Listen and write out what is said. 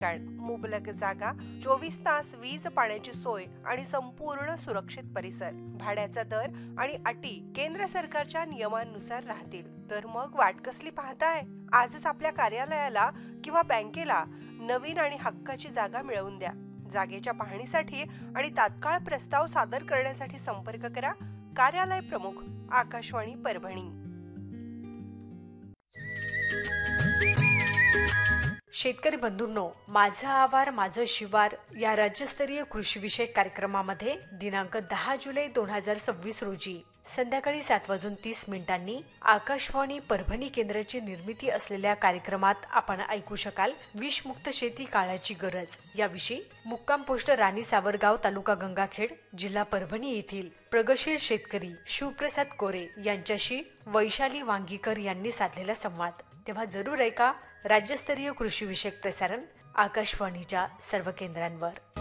मुबलक जागा, 24 तास वीज पाण्याची सोय आणि संपूर्ण सुरक्षित परिसर. भाड्याचा दर आणि अटी केंद्र सरकारच्या नियमांनुसार राहतील. तर मग वाट कसली पाहताय? आजच आपल्या कार्यालयाला किंवा बँकेला नवीन आणि हक्काची जागा मिळवून द्या. जागेच्या पाहणीसाठी आणि तात्काळ प्रस्ताव सादर करण्यासाठी संपर्क करा. कार्यालय प्रमुख, आकाशवाणी परभणी. शेतकरी बंधूंनो, माझं आवार माझं शिवार या राज्यस्तरीय कृषीविषयक कार्यक्रमामध्ये दिनांक 10 जुलै 2026 रोजी संध्याकाळी 7:30 आकाशवाणी परभणी केंद्राची निर्मिती असलेल्या कार्यक्रमात आपण ऐकू शकाल विषमुक्त शेती काळाची गरज याविषयी मुक्काम पोस्ट राणी सावरगाव, तालुका गंगाखेड, जिल्हा परभणी येथील प्रगतशील शेतकरी शिवप्रसाद कोरे यांच्याशी वैशाली वांगीकर यांनी साधलेला संवाद. तेव्हा जरूर ऐका राज्यस्तरीय कृषीविषयक प्रसारण आकाशवाणीच्या सर्व केंद्रांवर.